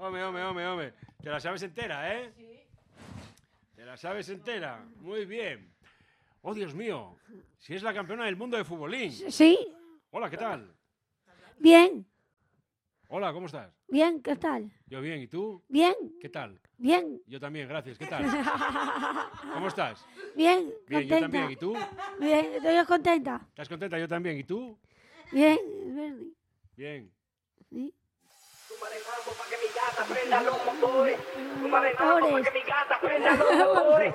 Home. Te la sabes entera, ¿eh? Sí. Te la sabes entera. Muy bien. Oh, Dios mío. Si es la campeona del mundo de futbolín. Sí. Hola, ¿qué tal? Bien. Hola, ¿cómo estás? Bien, ¿qué tal? Yo bien, ¿y tú? Bien. ¿Qué tal? Bien. Yo también, gracias. ¿Qué tal? ¿Cómo estás? Bien, Bien, contenta. yo también, ¿y tú? Bien, estoy contenta. ¿Estás contenta? Yo también, ¿y tú? Bien. Bien. Sí. Súmale mambo pa' que mi gata prenda los motores. Súmale mambo pa' que mi gata prenda los motores.